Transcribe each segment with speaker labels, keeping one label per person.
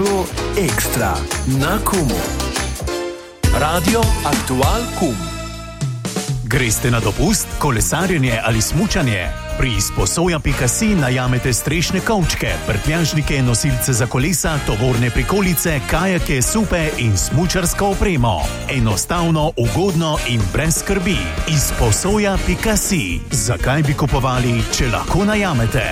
Speaker 1: bilo ekstra na Kumu. Radio Aktual Kum.
Speaker 2: Greste na dopust, kolesarjenje ali smučanje? Pri Sposoja.si najamete strešne kovčke, prtljažnike, nosilce za kolesa, tovorne prikolice, kajake, supe in smučarsko opremo. Enostavno, ugodno in brez skrbi. Sposoja.si. Zakaj bi kupovali, če lahko najamete?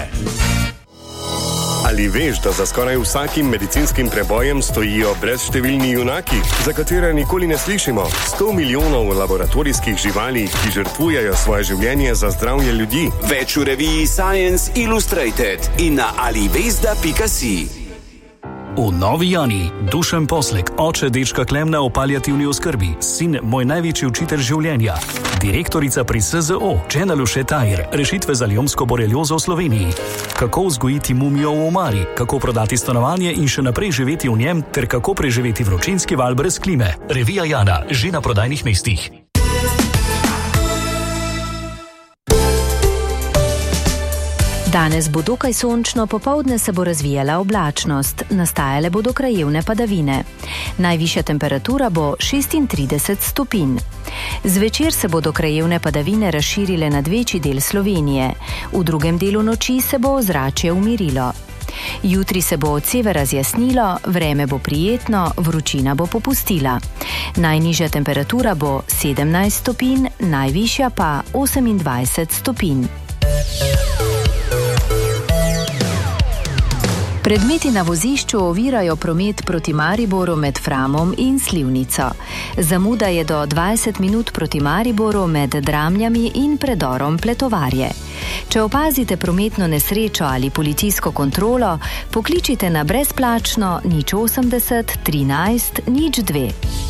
Speaker 3: Ali veš, da za skoraj vsakim medicinskim prebojem stojijo brezštevilni junaki, za katere nikoli ne slišimo? 100 milijonov laboratorijskih živali, ki žrtvujejo svoje življenje za zdravje ljudi.
Speaker 4: Več v reviji Science Illustrated in na alivesda.si.
Speaker 5: V Novi Jani, Dušan Poslek, oče dečka Klemna o paliativni oskrbi, sin moj največji učitelj življenja, direktorica pri SZO, Jenna Lušetajer, rešitve za lijomsko boreliozo v Sloveniji, kako vzgojiti mumijo v omari, kako prodati stanovanje in še naprej živeti v njem, ter kako preživeti vročinski val brez klime. Revija Jana, že na prodajnih mestih.
Speaker 6: Danes bo dokaj sončno, popoldne se bo razvijala oblačnost, nastajale bodo krajevne padavine. Najvišja temperatura bo 36 stopinj. Zvečer se bodo krajevne padavine razširile nad večji del Slovenije. V drugem delu noči se bo ozračje umirilo. Jutri se bo od severa zjasnilo, vreme bo prijetno, vročina bo popustila. Najnižja temperatura bo 17 stopinj, najvišja pa 28 stopinj. Predmeti na vozišču ovirajo promet proti Mariboru med Framom in Slivnico. Zamuda je do 20 minut proti Mariboru med Dramljami in predorom Pletovarje. Če opazite prometno nesrečo ali policijsko kontrolo, pokličite na brezplačno 080 13 02.